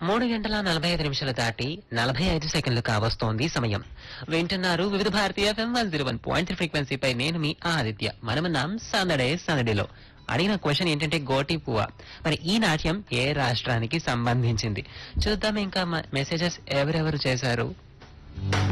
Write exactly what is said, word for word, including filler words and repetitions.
మూడు గంటల నలభై ఐదు నిమిషాలు దాటి నలభై ఐదు సెకండ్లు కావస్తోంది సమయం. వింటున్నారు వివిధ భారతీయ FM one zero one point three ఫ్రీక్వెన్సీపై నేను మీ ఆదిత్య. మనమున్నాం సందడే సందడిలో. అడిగిన క్వశ్చన్ ఏంటంటే గోటి పువ్వ. మరి ఈ నాట్యం ఏ రాష్ట్రానికి సంబంధించింది? చూద్దాం ఇంకా మెసేజెస్ ఎవరెవరు చేశారు.